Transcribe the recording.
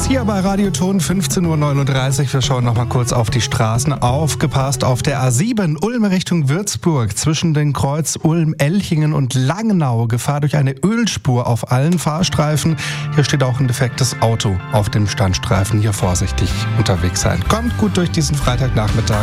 Hier bei Radioton 15.39 Uhr. Wir schauen noch mal kurz auf die Straßen. Aufgepasst auf der A7 Ulm Richtung Würzburg zwischen den Kreuz Ulm, Elchingen und Langnau. Gefahr durch eine Ölspur auf allen Fahrstreifen. Hier steht auch ein defektes Auto auf dem Standstreifen. Hier vorsichtig unterwegs sein. Kommt gut durch diesen Freitagnachmittag.